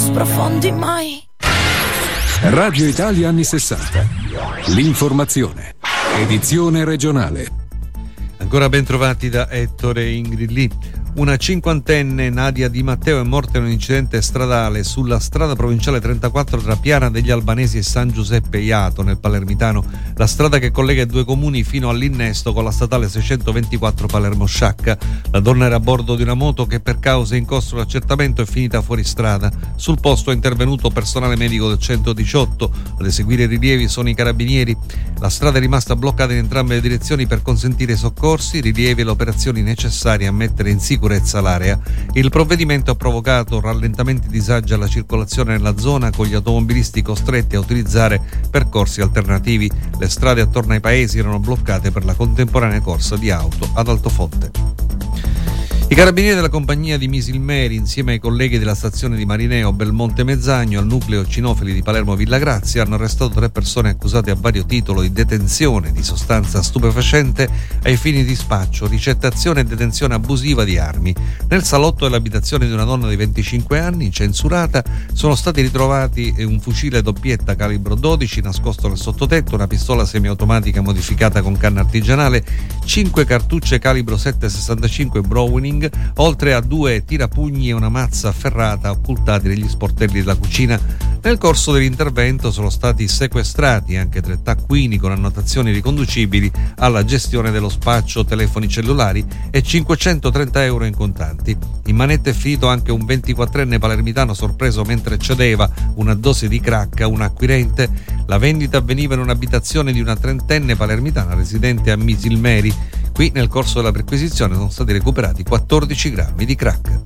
sprofondi mai. Radio Italia anni 60. L'informazione. Edizione regionale. Ancora ben trovati da Ettore e Ingrid Lee. Una cinquantenne, Nadia Di Matteo, è morta in un incidente stradale sulla strada provinciale 34 tra Piana degli Albanesi e San Giuseppe Iato, nel Palermitano, la strada che collega i due comuni fino all'innesto con la statale 624 Palermo-Sciacca. La donna era a bordo di una moto che, per cause in corso d'accertamento, è finita fuori strada. Sul posto è intervenuto personale medico del 118. Ad eseguire i rilievi sono i carabinieri. La strada è rimasta bloccata in entrambe le direzioni per consentire i soccorsi, i rilievi e le operazioni necessarie a mettere in sicurezza l'area. Il provvedimento ha provocato rallentamenti e disagi alla circolazione nella zona, con gli automobilisti costretti a utilizzare percorsi alternativi. Le strade attorno ai paesi erano bloccate per la contemporanea corsa di auto ad altofonte. I carabinieri della compagnia di Misilmeri, insieme ai colleghi della stazione di Marineo Belmonte Mezzagno al nucleo cinofili di Palermo Villa Grazia, hanno arrestato 3 persone accusate a vario titolo di detenzione di sostanza stupefacente ai fini di spaccio, ricettazione e detenzione abusiva di armi. Nel salotto dell'abitazione di una donna di 25 anni, incensurata, sono stati ritrovati un fucile doppietta calibro 12 nascosto nel sottotetto, una pistola semiautomatica modificata con canna artigianale, 5 cartucce calibro 7,65 Browning, oltre a 2 tirapugni e una mazza ferrata occultati negli sportelli della cucina. Nel corso dell'intervento sono stati sequestrati anche 3 taccuini con annotazioni riconducibili alla gestione dello spaccio, telefoni cellulari e 530 euro in contanti. In manetta è finito anche un 24enne palermitano sorpreso mentre cedeva una dose di crack a un acquirente. La vendita avveniva in un'abitazione di una 30enne palermitana residente a Misilmeri. Qui, nel corso della perquisizione, sono stati recuperati 14 grammi di crack.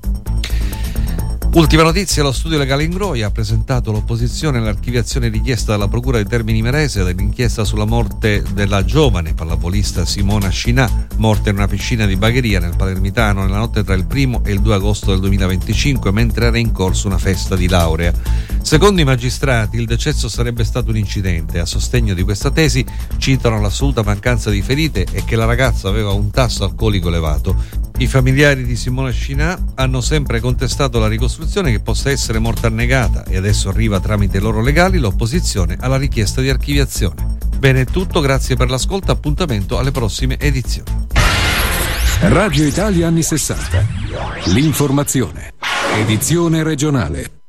Ultima notizia: lo studio legale Ingroia ha presentato l'opposizione all'archiviazione richiesta dalla Procura di Termini Imerese dell'inchiesta sulla morte della giovane pallavolista Simona Scinà, morta in una piscina di Bagheria nel Palermitano nella notte tra il 1 e il 2 agosto del 2025, mentre era in corso una festa di laurea. Secondo i magistrati, il decesso sarebbe stato un incidente. A sostegno di questa tesi citano l'assoluta mancanza di ferite e che la ragazza aveva un tasso alcolico elevato. I familiari di Simona Scinà hanno sempre contestato la ricostruzione che possa essere morta annegata e adesso arriva tramite i loro legali l'opposizione alla richiesta di archiviazione. Bene, è tutto, grazie per l'ascolto, appuntamento alle prossime edizioni. Radio Italia anni 60. L'informazione. Edizione regionale.